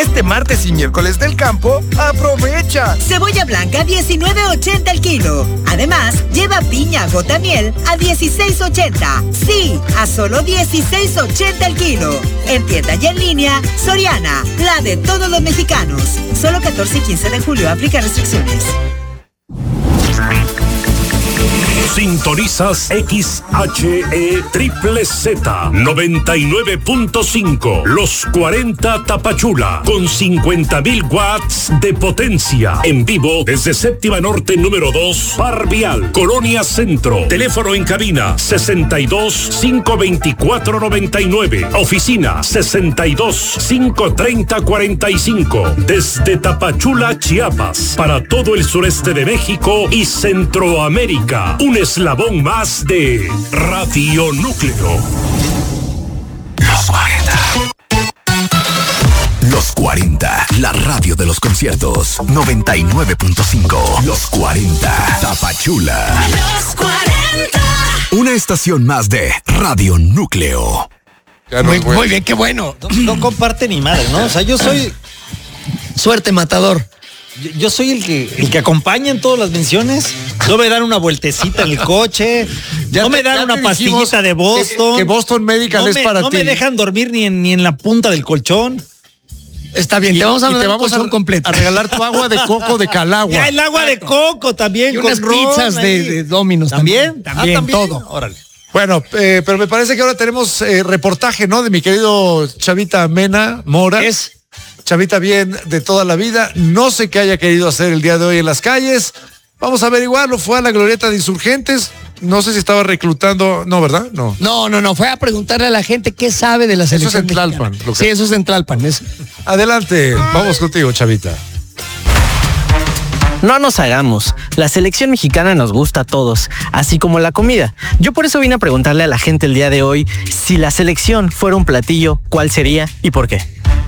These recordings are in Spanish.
Este martes y miércoles del campo, ¡aprovecha! Cebolla blanca, 19.80 el kilo. Además, lleva piña gota miel a 16.80. Sí, a solo 16.80 el kilo. En tienda y en línea, Soriana, la de todos los mexicanos. Solo 14 y 15 de julio, aplica restricciones. Sintonizas XHE Triple Z 99.5 Los 40 Tapachula con 50,000 watts de potencia. En vivo desde Séptima Norte número 2, Par Vial, Colonia Centro. Teléfono en cabina 62-524-99. Oficina 62-530-45. Desde Tapachula, Chiapas, para todo el sureste de México y Centroamérica. Un eslabón más de Radio Núcleo. Los 40. Los 40, la radio de los conciertos. 99.5. Los 40, Tapachula. Los 40. Una estación más de Radio Núcleo. Muy bien, qué bueno. No comparte ni madre, ¿no? O sea, yo soy... Suerte, matador. Yo soy el que acompaña en todas las menciones. No me dan una vueltecita en el coche. No me dan una pastillita de Boston. Que Boston Medical es para ti. No me dejan dormir ni en la punta del colchón. Está bien, te vamos a dar un colchón completo. A regalar tu agua de coco de Calagua. Ya, el agua de coco también. Y con unas pizzas de Domino's. ¿También? También, todo. Órale. Bueno, pero me parece que ahora tenemos reportaje, ¿no? De mi querido Chavita Mena Mora. Chavita bien de toda la vida. No sé qué haya querido hacer el día de hoy en las calles. Vamos a averiguarlo. Fue a la glorieta de Insurgentes. No sé si estaba reclutando. No, ¿verdad? No. No. Fue a preguntarle a la gente qué sabe de la selección. Eso es en Tlalpan. Sí, eso es en Tlalpan. Adelante. Vamos contigo, Chavita. No nos hagamos, la selección mexicana nos gusta a todos, así como la comida. Yo por eso vine a preguntarle a la gente el día de hoy, si la selección fuera un platillo, ¿cuál sería y por qué?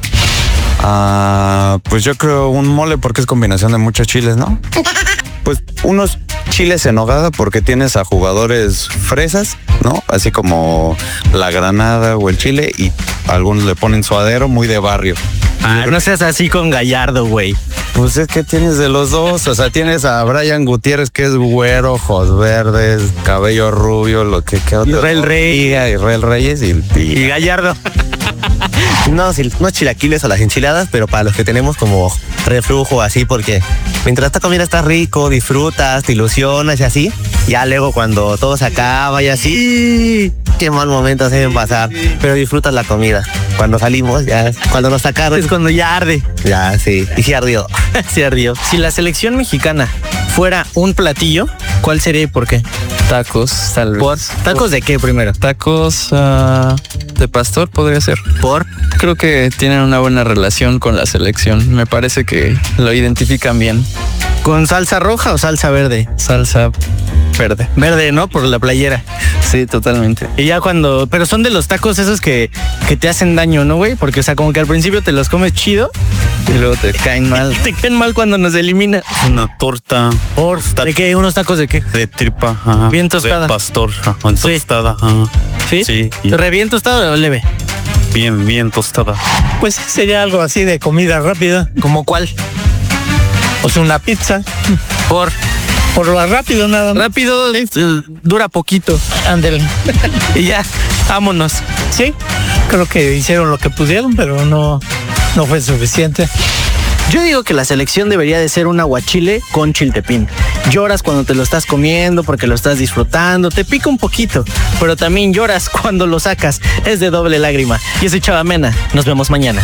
Pues yo creo un mole porque es combinación de muchos chiles, ¿no? Pues unos chiles en nogada porque tienes a jugadores fresas, ¿no? Así como la granada o el chile y algunos le ponen suadero muy de barrio. No seas así con Gallardo, güey. Pues es que tienes de los dos, o sea, tienes a Brian Gutiérrez que es güero, ojos verdes, cabello rubio, lo que otro. Israel Reyes. Israel Reyes y Gallardo. No chilaquiles o las enchiladas, pero para los que tenemos como reflujo así, porque mientras esta comida está rico, disfrutas, te ilusionas y así, ya luego cuando todo se acaba y así, qué mal momento se deben pasar, pero disfrutas la comida. Cuando salimos, ya, cuando nos sacaron. Es cuando ya arde. Ya, sí, y sí ardió. Sí ardió. Si la selección mexicana fuera un platillo, ¿cuál sería y por qué? Tacos, tal vez. ¿Por? ¿Tacos de qué primero? Tacos de pastor podría ser. ¿Por? Creo que tienen una buena relación con la selección. Me parece que lo identifican bien. ¿Con salsa roja o salsa verde? Salsa verde. Verde, ¿no? Por la playera. Sí, totalmente. Y ya cuando... Pero son de los tacos esos que te hacen daño, ¿no, güey? Porque, o sea, como que al principio te los comes chido y luego te caen mal. Te caen mal cuando nos elimina. Una torta. ¿De qué? ¿Unos tacos de qué? De tripa. Ajá. Bien tostada. De pastor. Tostada. Ajá. ¿Sí? Sí. ¿Re bien tostada o leve? Bien tostada. Pues sería algo así de comida rápida. ¿Como cuál? O sea, una pizza. Por lo rápido nada más. Rápido, dura poquito. Ándale. Y ya, vámonos. Sí, creo que hicieron lo que pudieron, pero no fue suficiente. Yo digo que la selección debería de ser un aguachile con chiltepín. Lloras cuando te lo estás comiendo porque lo estás disfrutando, te pica un poquito, pero también lloras cuando lo sacas. Es de doble lágrima. Yo soy Chava Mena. Nos vemos mañana.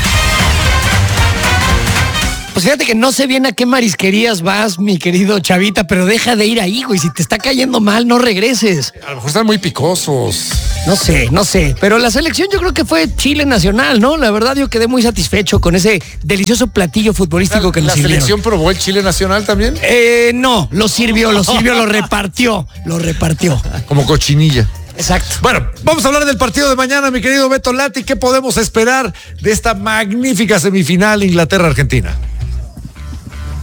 Pues fíjate que no sé bien a qué marisquerías vas, mi querido Chavita, pero deja de ir ahí, güey. Si te está cayendo mal, no regreses. A lo mejor están muy picosos. No sé. Pero la selección yo creo que fue Chile nacional, ¿no? La verdad yo quedé muy satisfecho con ese delicioso platillo futbolístico que nos sirvieron. ¿La selección probó el Chile nacional también? No, lo sirvió, lo repartió. Como cochinilla. Exacto. Bueno, vamos a hablar del partido de mañana, mi querido Beto Lati. ¿Qué podemos esperar de esta magnífica semifinal Inglaterra-Argentina?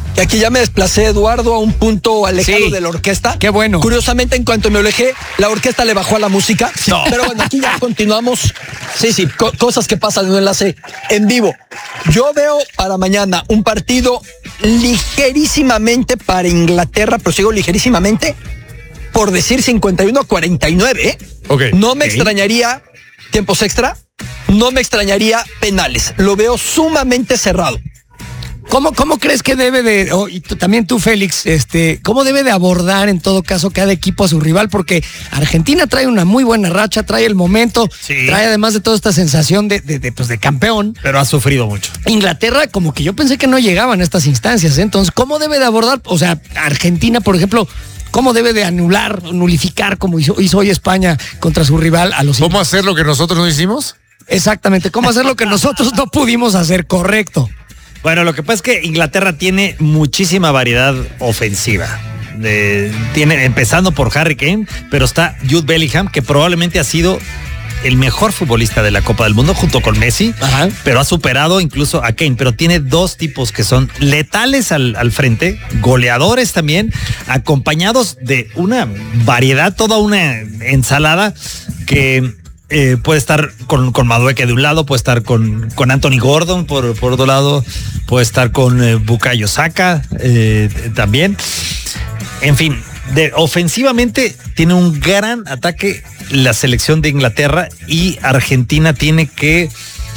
que aquí ya me desplacé, Eduardo, a un punto alejado de la orquesta. Qué bueno. Curiosamente, en cuanto me alejé, la orquesta le bajó a la música. No. Pero bueno, aquí ya continuamos. Sí, cosas que pasan en un enlace en vivo. Yo veo para mañana un partido ligerísimamente para Inglaterra, pero sigo ligerísimamente, por decir 51-49, ¿eh? Okay. No me extrañaría tiempos extra, no me extrañaría penales. Lo veo sumamente cerrado. ¿Cómo crees que debe de, y también tú, Félix, cómo debe de abordar en todo caso cada equipo a su rival? Porque Argentina trae una muy buena racha, trae el momento, trae además de toda esta sensación de campeón. Pero ha sufrido mucho. Inglaterra, como que yo pensé que no llegaban a estas instancias, ¿eh? Entonces, ¿cómo debe de abordar? O sea, Argentina, por ejemplo, ¿cómo debe de nulificar, como hizo hoy España contra su rival a los... ¿Cómo hacer lo que nosotros no hicimos? Exactamente, ¿cómo hacer lo que nosotros no pudimos hacer? Correcto. Bueno, lo que pasa es que Inglaterra tiene muchísima variedad ofensiva. Tiene, empezando por Harry Kane, pero está Jude Bellingham, que probablemente ha sido el mejor futbolista de la Copa del Mundo junto con Messi, pero ha superado incluso a Kane. Pero tiene dos tipos que son letales al frente, goleadores también, acompañados de una variedad, toda una ensalada que... puede estar con Madueke de un lado, puede estar con Anthony Gordon por otro lado, puede estar con Bukayo Saka también. En fin, ofensivamente tiene un gran ataque la selección de Inglaterra, y Argentina tiene que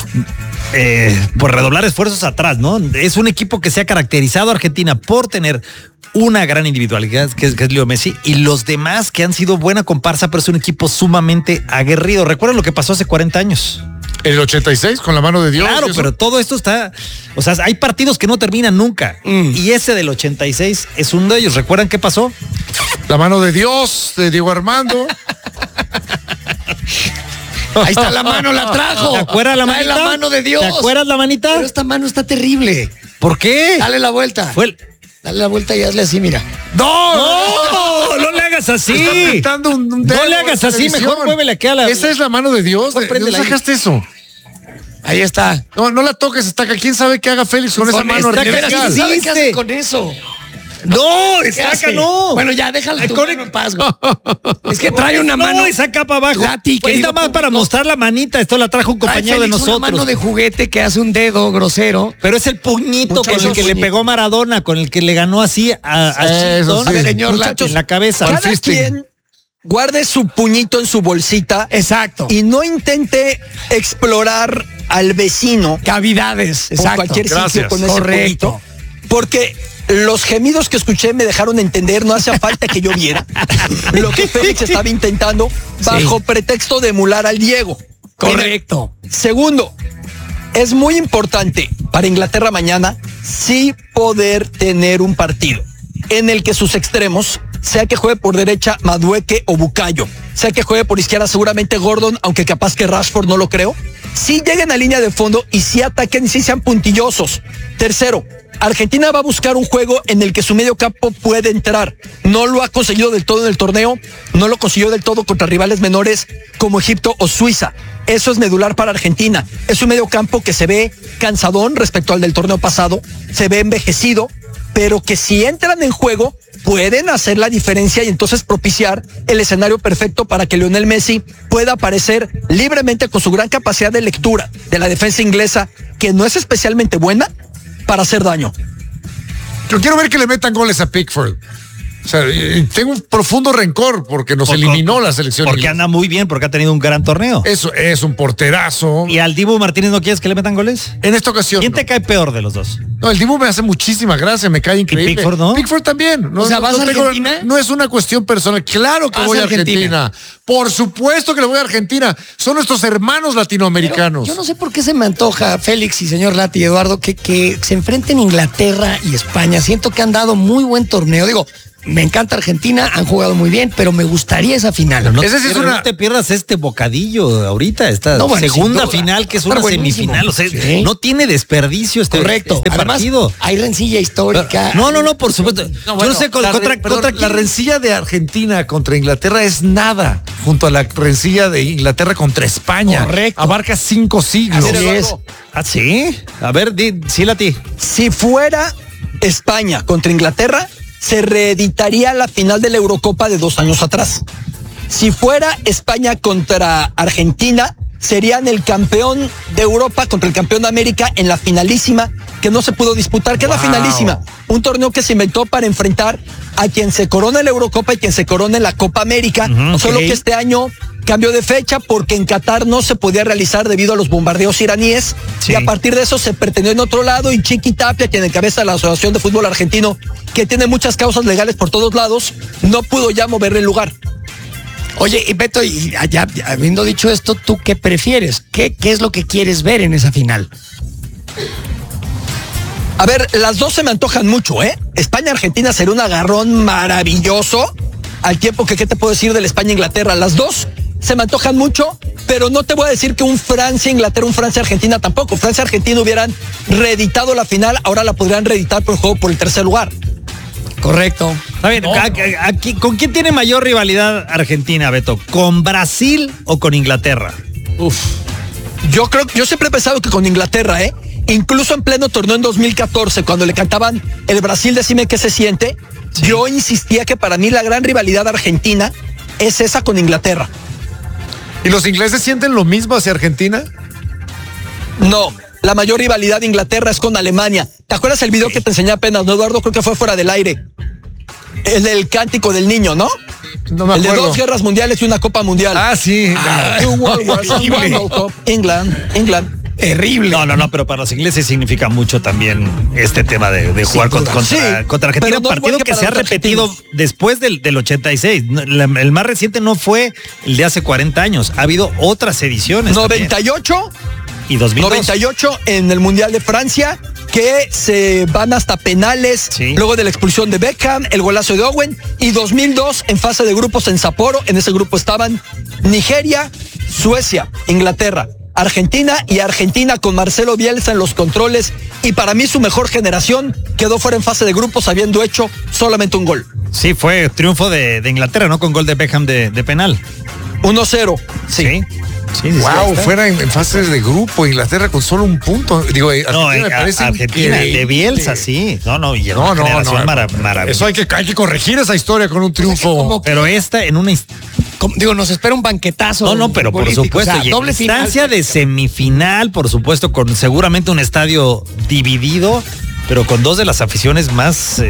redoblar esfuerzos atrás, ¿no? Es un equipo que se ha caracterizado, Argentina, por tener una gran individualidad, que es Leo Messi, y los demás que han sido buena comparsa, pero es un equipo sumamente aguerrido. ¿Recuerdan lo que pasó hace 40 años? El 86 con la mano de Dios. Claro, pero todo esto está... O sea, hay partidos que no terminan nunca. Y ese del 86 es uno de ellos. ¿Recuerdan qué pasó? La mano de Dios, de Diego Armando. Ahí está la mano, la trajo. ¿Te acuerdas la manita? La mano de Dios. ¿Te acuerdas la manita? Pero esta mano está terrible. ¿Por qué? Dale la vuelta. Dale la vuelta y hazle así, mira. No le hagas así. No le hagas así, mejor muévele aquí a la... Esa es la mano de Dios. ¿De dónde sacaste eso? Ahí está. No la toques, Estaca. ¿Quién sabe qué haga Félix con esa mano artificial? ¿Quién sabe qué hace con eso? No, Estaca no. Bueno, ya, déjala tu mano en paz, güey. Es que trae una mano. No, esa capa abajo. Pues está más para mostrar la manita. Esto la trajo un compañero de nosotros. Una mano de juguete que hace un dedo grosero. Pero es el puñito con el que le pegó Maradona, con el que le ganó así a eso, sí. Señor Lacho, en la cabeza. Cada quien guarde su puñito en su bolsita. Exacto. Y no intente explorar al vecino. Cavidades. Exacto. Por cualquier sitio con ese puñito. Porque los gemidos que escuché me dejaron entender, no hacía falta que yo viera lo que Félix estaba intentando bajo pretexto de emular al Diego. Correcto. Segundo, es muy importante para Inglaterra mañana sí poder tener un partido en el que sus extremos, sea que juegue por derecha Madueke o Bukayo, sea que juegue por izquierda seguramente Gordon, aunque capaz que Rashford no lo creo, sí lleguen a línea de fondo y sí ataquen y sí sean puntillosos. Tercero, Argentina va a buscar un juego en el que su medio campo puede entrar. No lo ha conseguido del todo en el torneo, no lo consiguió del todo contra rivales menores como Egipto o Suiza. Eso es medular para Argentina. Es un medio campo que se ve cansadón respecto al del torneo pasado, se ve envejecido, pero que si entran en juego pueden hacer la diferencia y entonces propiciar el escenario perfecto para que Lionel Messi pueda aparecer libremente con su gran capacidad de lectura de la defensa inglesa, que no es especialmente buena, para hacer daño. Yo quiero ver que le metan goles a Pickford. O sea, tengo un profundo rencor porque nos eliminó la selección. Porque anda muy bien, porque ha tenido un gran torneo. Eso es un porterazo. ¿Y al Dibu Martínez no quieres que le metan goles? En esta ocasión. ¿Quién te cae peor de los dos? No, el Dibu me hace muchísima gracia, me cae increíble. ¿Y Pickford no? Pickford también. No, o sea, ¿vas a Argentina? No es una cuestión personal. Claro que voy a Argentina. Por supuesto que le voy a Argentina. Son nuestros hermanos latinoamericanos. Pero yo no sé por qué se me antoja, Félix y señor Lati y Eduardo, que se enfrenten Inglaterra y España. Siento que han dado muy buen torneo. Digo, me encanta Argentina, han jugado muy bien, pero me gustaría esa final. No te pierdas este bocadillo ahorita, esta segunda final, que es una semifinal. O sea, no tiene desperdicio este partido. Hay rencilla histórica. No, por supuesto. Yo no sé la rencilla de Argentina contra Inglaterra es nada junto a la rencilla de Inglaterra contra España. Correcto. Abarca 5 siglos. Así es. ¿Ah, sí? A ver, sí, Lati. Si fuera España contra Inglaterra, se reeditaría la final de la Eurocopa de 2 años atrás. Si fuera España contra Argentina, serían el campeón de Europa contra el campeón de América en la finalísima que no se pudo disputar. ¿Qué es la finalísima? Un torneo que se inventó para enfrentar a quien se corona en la Eurocopa y quien se corona en la Copa América. Solo que este año cambió de fecha porque en Qatar no se podía realizar debido a los bombardeos iraníes. Y a partir de eso se pretendió en otro lado, y Chiqui Tapia, quien encabeza la Asociación de Fútbol Argentino, que tiene muchas causas legales por todos lados, no pudo ya mover el lugar. Oye, y Beto, y ya habiendo dicho esto, ¿tú qué prefieres? ¿Qué es lo que quieres ver en esa final? A ver, las dos se me antojan mucho, ¿eh? España-Argentina sería un agarrón maravilloso. Al tiempo que, ¿qué te puedo decir de la España-Inglaterra? Las dos se me antojan mucho, pero no te voy a decir que un Francia-Inglaterra, un Francia-Argentina tampoco. Francia-Argentina hubieran reeditado la final, ahora la podrían reeditar por el juego por el tercer lugar. Correcto. Está bien, aquí, ¿con quién tiene mayor rivalidad Argentina, Beto? ¿Con Brasil o con Inglaterra? Yo siempre he pensado que con Inglaterra, ¿eh? Incluso en pleno torneo en 2014, cuando le cantaban el Brasil, decime qué se siente, yo insistía que para mí la gran rivalidad argentina es esa con Inglaterra. ¿Y los ingleses sienten lo mismo hacia Argentina? No, la mayor rivalidad de Inglaterra es con Alemania. ¿Te acuerdas el video que te enseñé apenas, no, Eduardo? Creo que fue fuera del aire. El del cántico del niño, ¿no? No me acuerdo. El de 2 guerras mundiales y una Copa Mundial. Ah, sí. England. Terrible. No, pero para los ingleses significa mucho también este tema de jugar contra Argentina. Un partido que se ha repetido después del 86. El más reciente no fue el de hace 40 años. Ha habido otras ediciones. 98 y 2002. 98 en el Mundial de Francia, que se van hasta penales, luego de la expulsión de Beckham, el golazo de Owen, y 2002 en fase de grupos en Sapporo. En ese grupo estaban Nigeria, Suecia, Inglaterra, Argentina, y Argentina con Marcelo Bielsa en los controles, y para mí su mejor generación quedó fuera en fase de grupos habiendo hecho solamente un gol. Sí, fue triunfo de Inglaterra, ¿no? Con gol de Beckham de penal. 1-0. Sí. Wow, fuera en fases de grupo, Inglaterra con solo un punto. Digo, Argentina me parece Argentina de Bielsa, sí. No, y una generación maravillosa. Eso hay que corregir esa historia con un triunfo. Pero esta en una nos espera un banquetazo. No, pero por supuesto, y doble instancia de semifinal, por supuesto, con seguramente un estadio dividido, pero con dos de las aficiones más,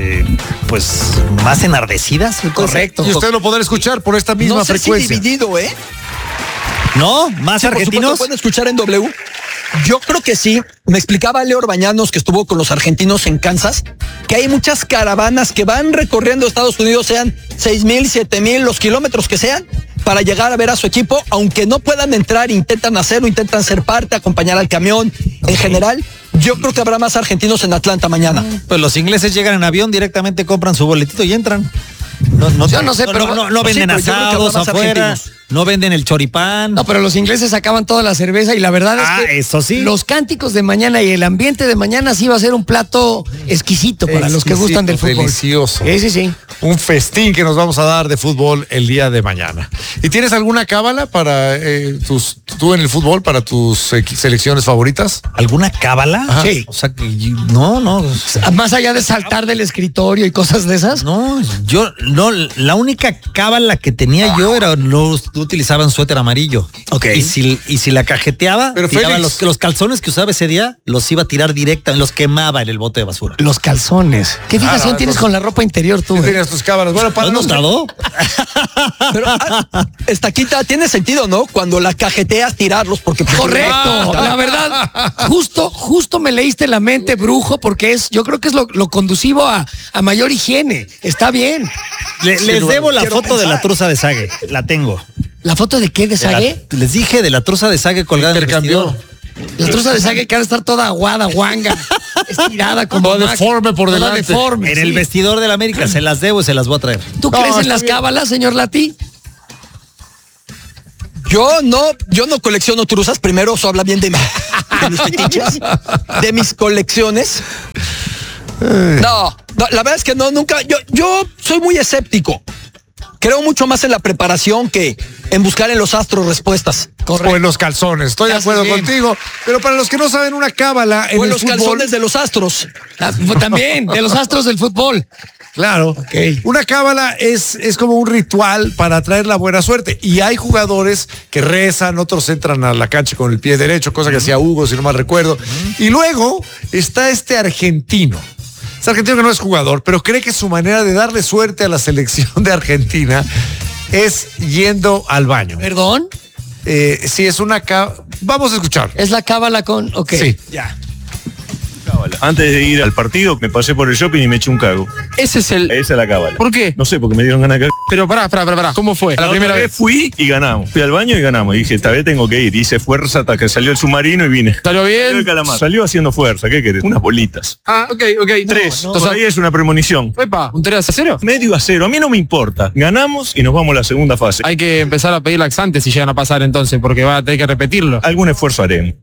más enardecidas. Correcto. Y usted lo podrá escuchar por esta misma frecuencia. Si dividido, ¿eh? ¿No? ¿Más argentinos? ¿Lo pueden escuchar en W? Yo creo que sí. Me explicaba Leo Orbañanos, que estuvo con los argentinos en Kansas, que hay muchas caravanas que van recorriendo Estados Unidos, sean 6,000, 7,000, los kilómetros que sean, para llegar a ver a su equipo, aunque no puedan entrar, intentan hacerlo, intentan ser parte, acompañar al camión. En general, yo creo que habrá más argentinos en Atlanta mañana. Pues los ingleses llegan en avión, directamente compran su boletito y entran. Yo no sé, pero no venden asados afuera, no venden el choripán. No, pero los ingleses sacaban toda la cerveza, y la verdad es que eso sí, los cánticos de mañana y el ambiente de mañana sí va a ser un plato exquisito para los que gustan del fútbol. Delicioso. Sí. Un festín que nos vamos a dar de fútbol el día de mañana. ¿Y tienes alguna cábala para tú en el fútbol, para tus selecciones favoritas? ¿Alguna cábala? Ajá. Sí. O sea, que no. Más allá de saltar del escritorio y cosas de esas. No, la única cábala que tenía yo era no utilizaban suéter amarillo. Okay. Y si la cajeteaba, tiraba los calzones que usaba ese día, los iba a tirar directa, los quemaba en el bote de basura. Los calzones. ¿Qué fijación tienes con la ropa interior tú? Tienes tus cábalas. Bueno, ¿no has notado? Pero Estaquita, tiene sentido, ¿no? Cuando la cajeteas, tirarlos, porque... Correcto. La verdad, justo me leíste la mente, brujo, porque yo creo que es lo conducivo a mayor higiene. Está bien. Les debo la foto de la truza de Sague. La tengo. ¿La foto de qué? ¿De Sague? Les dije de la truza de Sague colgada en el vestidor. La truza de Sague que ha de estar toda aguada, guanga, estirada, como deforme por delante. Deforme, en el vestidor del América. Se las debo y se las voy a traer. ¿Tú crees en las cábalas, señor Lati? Yo no colecciono truzas. Primero, eso habla bien de mis fetiches, de mis colecciones. No, la verdad es que nunca. Yo soy muy escéptico. Creo mucho más en la preparación que en buscar en los astros respuestas. Correcto. O en los calzones, estoy de acuerdo contigo. Pero para los que no saben, una cábala en o en el los fútbol, calzones de los astros. También, de los astros del fútbol. Claro. Okay. Una cábala es como un ritual para atraer la buena suerte. Y hay jugadores que rezan, otros entran a la cancha con el pie derecho, cosa que hacía Hugo, si no mal recuerdo. Y luego está este argentino. Es argentino que no es jugador, pero cree que su manera de darle suerte a la selección de Argentina es yendo al baño. ¿Perdón? Sí, es una cábala. Vamos a escuchar. Es la cábala con... Ok. Sí. Ya. Antes de ir al partido, me pasé por el shopping y me eché un cago. Esa es la cábala. ¿Por qué? No sé, porque me dieron ganas de cagar. Pero pará. ¿Cómo fue? La primera vez fui y ganamos. Fui al baño y ganamos. Y dije, esta vez tengo que ir. Hice fuerza hasta que salió el submarino y vine. ¿Salió bien? Salió haciendo fuerza. ¿Qué querés? Unas bolitas. Ah, ok. 3. Entonces ahí es una premonición. Epa, ¿un 3-0? Medio a 0. A mí no me importa. Ganamos y nos vamos a la segunda fase. Hay que empezar a pedir laxantes si llegan a pasar entonces, porque va a tener que repetirlo. Algún esfuerzo haremos.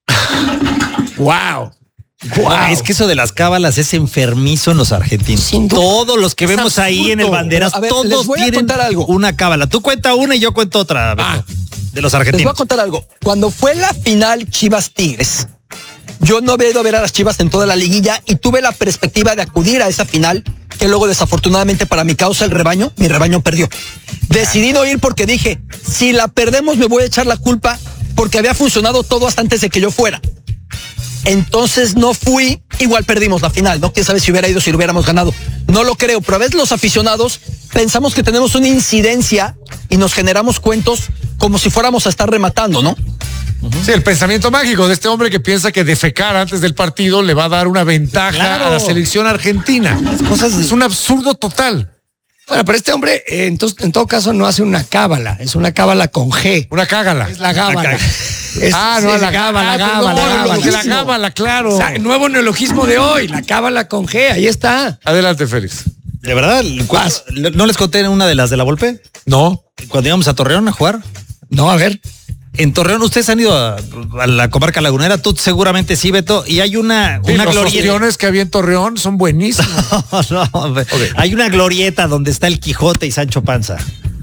Wow. Es que eso de las cábalas es enfermizo en los argentinos. Todos los que vemos absurdo. ahí en el Banderas, A ver, todos les voy a tienen contar algo. una cábala. Tú cuenta una y yo cuento otra. De los Les voy argentinos. a contar algo. Cuando fue la final Chivas-Tigres, yo no había ido a ver a las Chivas en toda la liguilla y tuve la perspectiva de acudir a esa final, que luego desafortunadamente para mi causa mi rebaño perdió. Decidí no ir porque dije, si la perdemos me voy a echar la culpa porque había funcionado todo hasta antes de que yo fuera. Entonces no fui, igual perdimos la final, ¿no? ¿Quién sabe si hubiera ido, si lo hubiéramos ganado? No lo creo, pero a veces los aficionados pensamos que tenemos una incidencia y nos generamos cuentos como si fuéramos a estar rematando, ¿no? Sí, el pensamiento mágico de este hombre que piensa que defecar antes del partido le va a dar una ventaja a la selección argentina. Es un absurdo total. Bueno, pero este hombre, entonces, en todo caso, no hace una cábala, es una cábala con G. Una cágala. Es la cábala. La cábala, claro. O sea, nuevo neologismo de hoy, la cábala con G, ahí está. Adelante, Félix. ¿De verdad? ¿No les conté una de las de la Volpe? No. Cuando íbamos a Torreón a jugar. No, a ver. En Torreón, ustedes han ido a la comarca lagunera, tú seguramente sí, Beto, y hay una los glorieta. ostiones que había en Torreón son buenísimos. Hay una glorieta donde está el Quijote y Sancho Panza.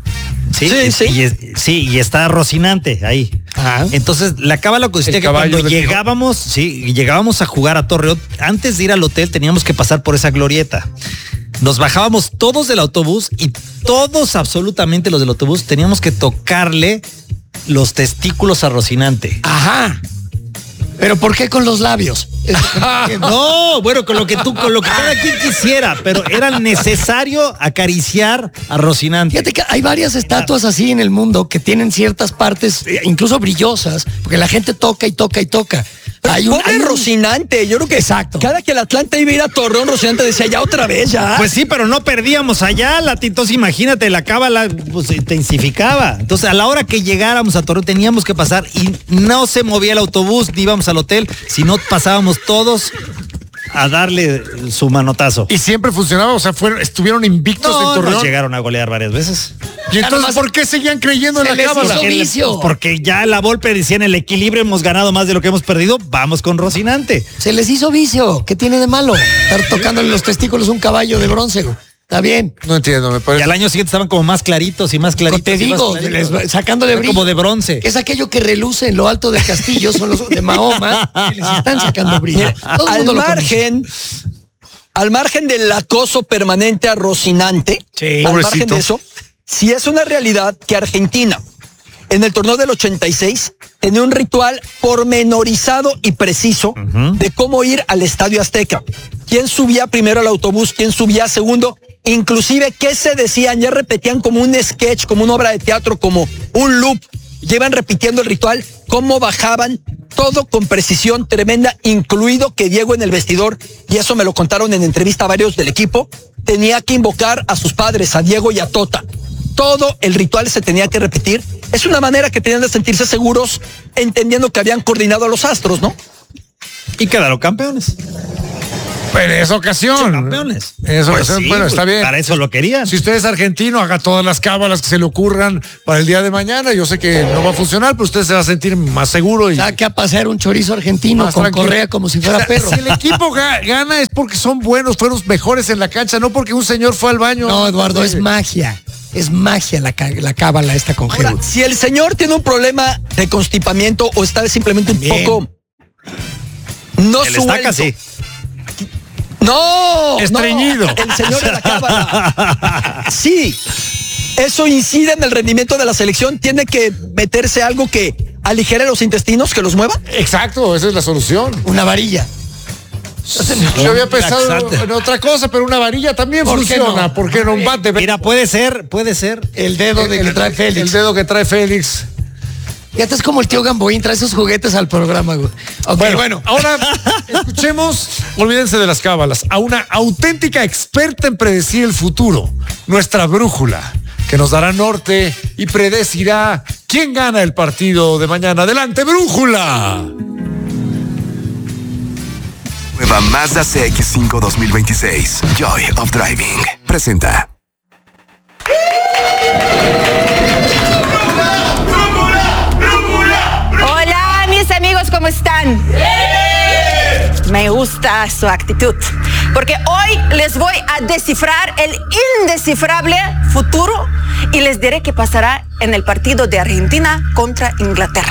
Y está Rocinante ahí. Ajá. Entonces, la cábala consistía que cuando llegábamos a jugar a Torreón, antes de ir al hotel teníamos que pasar por esa glorieta. Nos bajábamos todos del autobús y todos, absolutamente los del autobús, teníamos que tocarle los testículos a Rocinante. Ajá. ¿Pero por qué con los labios? No, bueno, con lo que cada quien quisiera, pero era necesario acariciar a Rocinante. Fíjate que hay varias estatuas así en el mundo que tienen ciertas partes, incluso brillosas, porque la gente toca y toca y toca. Hay un Rocinante, yo creo que exacto. Cada que el Atlante iba a ir a Torreón, Rocinante decía, ya otra vez, ya. Pues sí, pero no perdíamos allá, Entonces imagínate, la cábala se intensificaba. Entonces a la hora que llegáramos a Torreón teníamos que pasar y no se movía el autobús, ni íbamos al hotel, sino pasábamos todos a darle su manotazo. Y siempre funcionaba, o sea, estuvieron invictos en Torreón. Nos llegaron a golear varias veces. ¿Y entonces por qué seguían creyendo en la cábala? Porque ya la Volpe decía, en el equilibrio hemos ganado más de lo que hemos perdido, vamos con Rocinante. Se les hizo vicio, ¿qué tiene de malo? Estar tocándole los testículos a un caballo de bronce. Está bien. No entiendo, me parece. Y al año siguiente estaban como más claritos y más claritos. Te digo, sacando de brillo. Como de bronce. Es aquello que reluce en lo alto del castillo, son los de Mahoma, que les están sacando brillo. Al margen del acoso permanente a Rocinante, al margen de eso, sí es una realidad que Argentina, en el torneo del 86, tenía un ritual pormenorizado y preciso de cómo ir al Estadio Azteca. ¿Quién subía primero al autobús? ¿Quién subía segundo? Inclusive, ¿qué se decían? Ya repetían como un sketch, como una obra de teatro, como un loop. Llevan repitiendo el ritual, cómo bajaban, todo con precisión tremenda, incluido que Diego en el vestidor, y eso me lo contaron en entrevista a varios del equipo, tenía que invocar a sus padres, a Diego y a Tota. Todo el ritual se tenía que repetir. Es una manera que tenían de sentirse seguros, entendiendo que habían coordinado a los astros, ¿no? Y quedaron campeones. En esa ocasión. Campeones. Bueno, está bien. Para eso lo querían. Si usted es argentino, haga todas las cábalas que se le ocurran para el día de mañana. Yo sé que no va a funcionar, pero usted se va a sentir más seguro. Saque a pasear un chorizo argentino con tranquilo. Correa como si fuera perro. Si el equipo gana es porque son buenos, fueron los mejores en la cancha, no porque un señor fue al baño. No, Eduardo, es magia. Es magia la cábala esta con Ahora, Jehud. si el señor tiene un problema de constipamiento o está simplemente un poco no El suelto. estaca, sí. No, estreñido. No, el señor de la cábala. Sí, eso incide en el rendimiento de la selección. Tiene que meterse algo que aligere los intestinos, que los mueva. Exacto, esa es la solución. Una varilla. Yo había pensado en otra cosa, pero una varilla también funciona. ¿Por qué no un bate? Mira, puede ser. El dedo que trae Félix. El dedo que trae Félix. Ya estás como el tío Gamboín, trae esos juguetes al programa, güey. Okay, bueno, ahora escuchemos, olvídense de las cábalas, a una auténtica experta en predecir el futuro, nuestra brújula, que nos dará norte y predecirá quién gana el partido de mañana. Adelante, brújula. Nueva Mazda CX-5 2026, Joy of Driving, presenta. Hola, mis amigos, ¿cómo están? Me gusta su actitud, porque hoy les voy a descifrar el indescifrable futuro y les diré qué pasará en el partido de Argentina contra Inglaterra.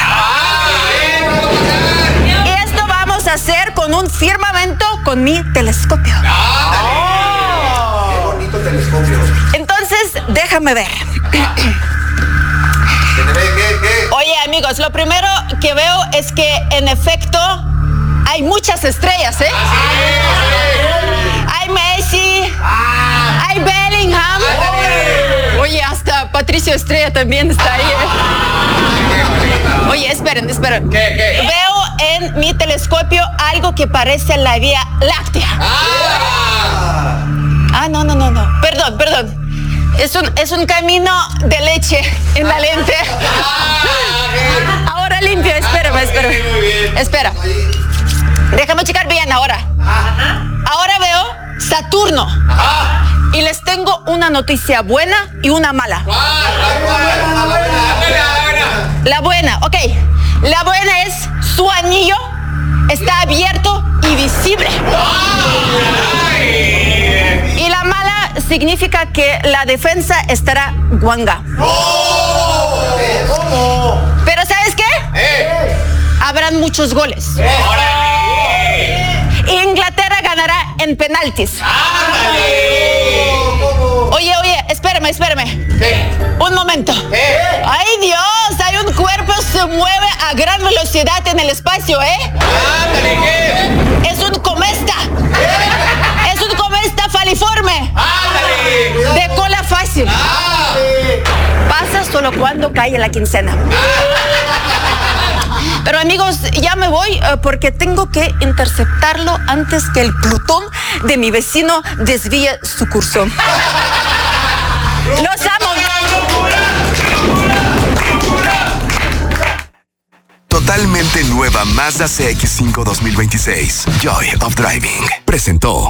Y esto vamos a hacer con un firmamento con mi telescopio. ¡Qué bonito telescopio! Entonces, déjame ver. Oye, amigos, lo primero que veo es que, en efecto, hay muchas estrellas, ¿eh? Hay Messi, hay Bellingham. Oye, hasta Patricio Estrella también está ahí, ¿eh? Oye, esperen. ¿Qué? Veo en mi telescopio algo que parece la Vía Láctea. No. Perdón. Es un camino de leche en la lente. Ahora limpio, espérame. Espera. Déjame checar bien ahora. Ahora veo Saturno. Y les tengo una noticia buena y una mala. La buena, ok. La buena es su anillo está abierto y visible. Y la mala significa que la defensa estará guanga. Pero ¿sabes qué? Habrán muchos goles. Inglaterra ganará en penaltis. Oye, espérame. Un momento. ¡Ay, Dios! Hay un cuerpo se mueve a gran velocidad en el espacio, ¿eh? Es un cometa. Es un cometa faliforme. De cola fácil. Pasa solo cuando cae la quincena. Pero amigos, ya me voy porque tengo que interceptarlo antes que el Plutón de mi vecino desvíe su curso. ¡Los amo! Totalmente nueva Mazda CX-5 2026, Joy of Driving, presentó.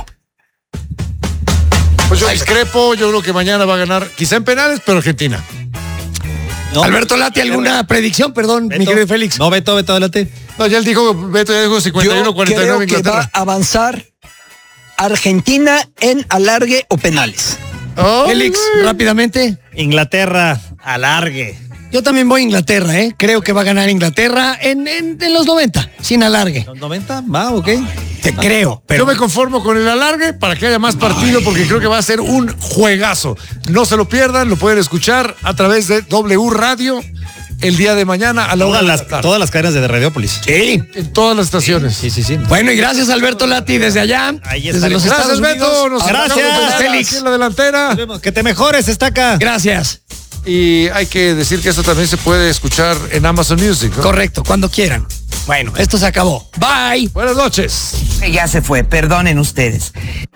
Pues yo discrepo, yo creo que mañana va a ganar, quizá en penales, pero Argentina. No. Alberto Lati, ¿alguna predicción? Perdón, Beto. mi querido Félix. No, Beto Lati. No, ya él dijo, Beto ya dijo 51-49 creo Inglaterra. que va a avanzar Argentina en alargue o penales. Félix, rápidamente. Inglaterra, alargue. Yo también voy a Inglaterra, ¿eh? Creo que va a ganar Inglaterra en los 90, sin alargue. ¿Los 90? Va, ok. Te creo, pero... Yo me conformo con el alargue para que haya más partido porque creo que va a ser un juegazo. No se lo pierdan, lo pueden escuchar a través de W Radio el día de mañana a la hora de la tarde. Todas las cadenas de Radiopolis. Sí. En todas las estaciones. Sí. Bueno, y gracias Alberto Lati desde allá. Ahí desde los estaremos. Estados Gracias, Unidos. Beto. Nos Gracias, escuchamos Félix. aquí en la delantera. Que te mejores, Estaca. Gracias. Y hay que decir que esto también se puede escuchar en Amazon Music, ¿no? Correcto, cuando quieran. Bueno, esto se acabó. Bye. Buenas noches. Ya se fue, perdonen ustedes.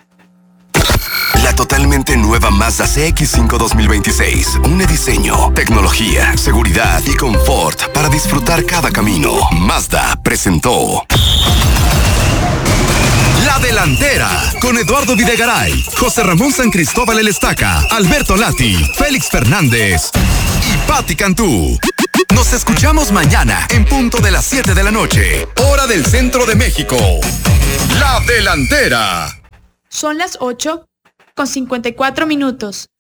La totalmente nueva Mazda CX-5 2026 une diseño, tecnología, seguridad y confort para disfrutar cada camino. Mazda presentó La Delantera con Eduardo Videgaray, José Ramón San Cristóbal El Estaca, Alberto Lati, Félix Fernández y Patti Cantú. Nos escuchamos mañana en punto de las 7 de la noche, hora del centro de México. La Delantera. Son las 8:54.